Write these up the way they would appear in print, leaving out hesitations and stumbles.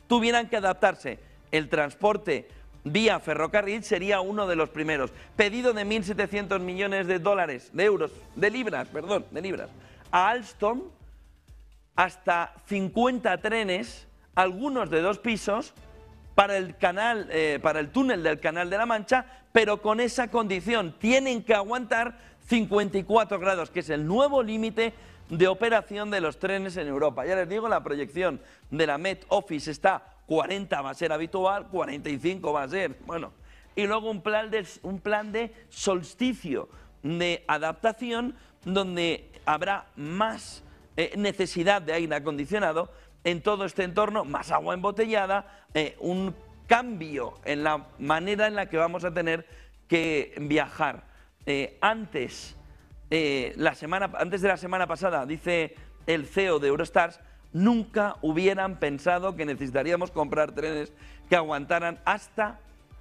tuvieran que adaptarse. El transporte vía ferrocarril sería uno de los primeros. Pedido de 1.700 millones de dólares, de euros, de libras, a Alstom, hasta 50 trenes, algunos de 2 pisos, para el túnel del Canal de la Mancha, pero con esa condición: tienen que aguantar 54 grados, que es el nuevo límite de operación de los trenes en Europa. Ya les digo, la proyección de la Met Office está 40 va a ser habitual, 45 va a ser, bueno. Y luego un plan de solsticio, de adaptación, donde habrá más necesidad de aire acondicionado en todo este entorno, más agua embotellada, un cambio en la manera en la que vamos a tener que viajar. Antes de la semana pasada, dice el CEO de Eurostars, nunca hubieran pensado que necesitaríamos comprar trenes que aguantaran hasta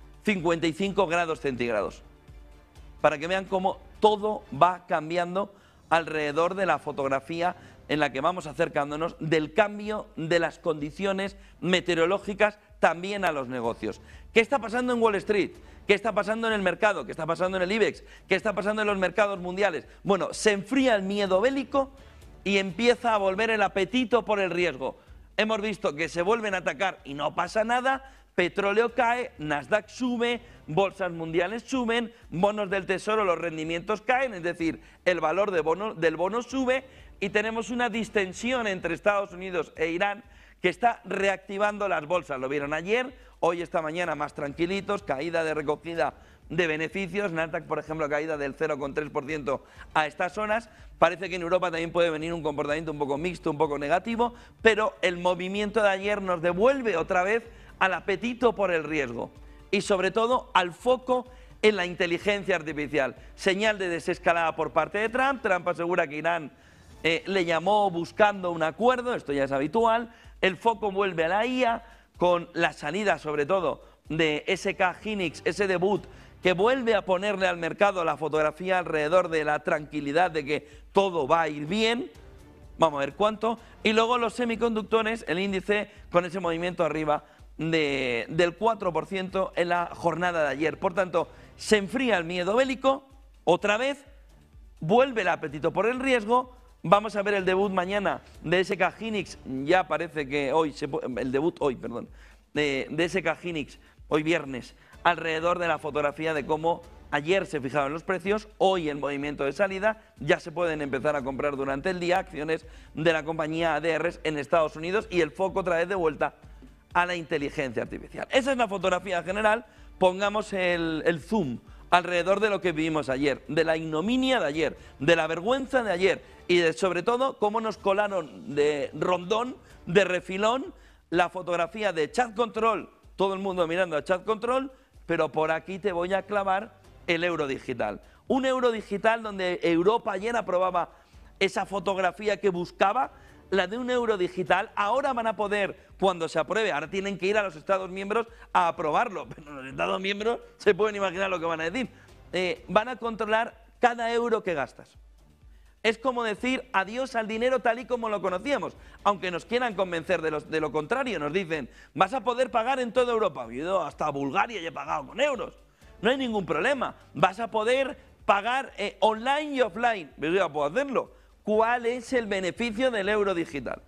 55 grados centígrados. Para que vean cómo todo va cambiando alrededor de la fotografía en la que vamos acercándonos del cambio de las condiciones meteorológicas también a los negocios. ¿Qué está pasando en Wall Street? ¿Qué está pasando en el mercado? ¿Qué está pasando en el IBEX? ¿Qué está pasando en los mercados mundiales? Bueno, se enfría el miedo bélico y empieza a volver el apetito por el riesgo. Hemos visto que se vuelven a atacar y no pasa nada. Petróleo cae, Nasdaq sube, bolsas mundiales suben, bonos del tesoro, los rendimientos caen, es decir, el valor del bono sube, y tenemos una distensión entre Estados Unidos e Irán que está reactivando las bolsas. Lo vieron ayer, hoy, esta mañana más tranquilitos, caída de recogida de beneficios, Nasdaq, por ejemplo, caída del 0,3% a estas zonas. Parece que en Europa también puede venir un comportamiento un poco mixto, un poco negativo, pero el movimiento de ayer nos devuelve otra vez al apetito por el riesgo y sobre todo al foco en la inteligencia artificial. Señal de desescalada por parte de Trump. Trump asegura que Irán le llamó buscando un acuerdo, esto ya es habitual. El foco vuelve a la IA con la salida sobre todo de SK Hynix, ese debut que vuelve a ponerle al mercado la fotografía alrededor de la tranquilidad de que todo va a ir bien. Vamos a ver cuánto. Y luego los semiconductores, el índice con ese movimiento arriba del 4% en la jornada de ayer. Por tanto, se enfría el miedo bélico, otra vez, vuelve el apetito por el riesgo. Vamos a ver el debut mañana de SK Hynix, ya parece que hoy, de SK Hynix, hoy viernes, alrededor de la fotografía de cómo ayer se fijaron los precios, hoy el movimiento de salida, ya se pueden empezar a comprar durante el día acciones de la compañía ADRs en Estados Unidos y el foco otra vez de vuelta a la inteligencia artificial. Esa es la fotografía general. Pongamos el zoom alrededor de lo que vivimos ayer, de la ignominia de ayer, de la vergüenza de ayer y de, sobre todo, cómo nos colaron de rondón, de refilón, la fotografía de Chat Control, todo el mundo mirando a Chat Control, pero por aquí te voy a clavar el euro digital. Un euro digital donde Europa ayer aprobaba esa fotografía que buscaba, la de un euro digital. Ahora van a poder, cuando se apruebe, ahora tienen que ir a los Estados miembros a aprobarlo, pero los Estados miembros se pueden imaginar lo que van a decir. Van a controlar cada euro que gastas. Es como decir adiós al dinero tal y como lo conocíamos, aunque nos quieran convencer de lo contrario. Nos dicen, vas a poder pagar en toda Europa. Yo he ido hasta Bulgaria y he pagado con euros. No hay ningún problema. Vas a poder pagar online y offline. Yo ya puedo hacerlo. ¿Cuál es el beneficio del euro digital?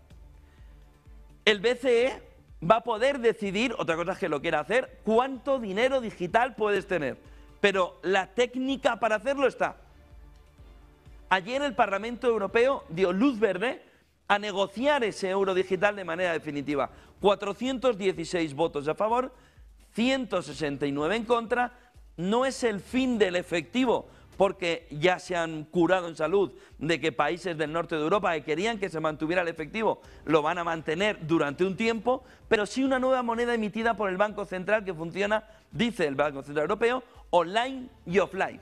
El BCE va a poder decidir, otra cosa es que lo quiera hacer, cuánto dinero digital puedes tener. Pero la técnica para hacerlo está. Ayer el Parlamento Europeo dio luz verde a negociar ese euro digital de manera definitiva. 416 votos a favor, 169 en contra. No es el fin del efectivo, porque ya se han curado en salud de que países del norte de Europa que querían que se mantuviera el efectivo lo van a mantener durante un tiempo, pero sí una nueva moneda emitida por el Banco Central que funciona, dice el Banco Central Europeo, online y offline.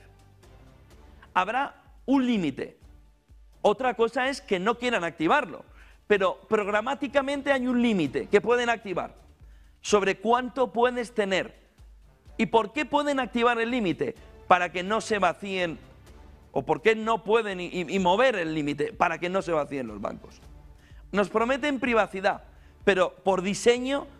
Habrá un límite. Otra cosa es que no quieran activarlo, pero programáticamente hay un límite que pueden activar sobre cuánto puedes tener. ¿Y por qué pueden activar el límite? Para que no se vacíen, o por qué no pueden y mover el límite, para que no se vacíen los bancos. Nos prometen privacidad, pero por diseño